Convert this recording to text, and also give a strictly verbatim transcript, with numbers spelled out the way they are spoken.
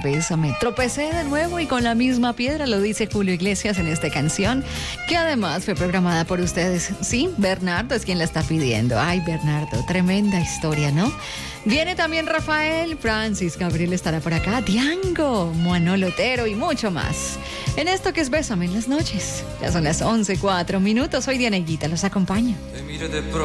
Bésame. Tropecé de nuevo y con la misma piedra, lo dice Julio Iglesias en esta canción, que además fue programada por ustedes. Sí, Bernardo es quien la está pidiendo. Ay, Bernardo, tremenda historia, ¿no? Viene también Rafael, Francis, Gabriel estará por acá, Diango, Manolo Otero y mucho más. En esto que es Bésame en las noches. Ya son las once, cuatro minutos. Soy Diana Higuita, los acompaño. Te miro de